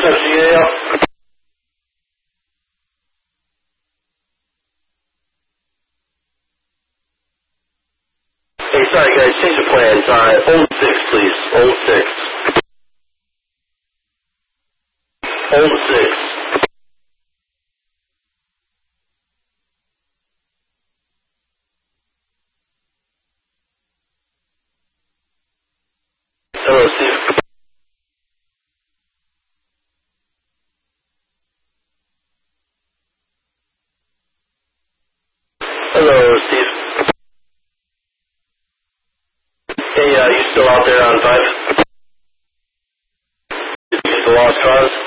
GAL. Hey, sorry guys, change of plans. Old 6, please. Old 6. Old 6. Hello, Steve. Hello, Steve. Hey, you still out there on 5? Did you get the lost cause?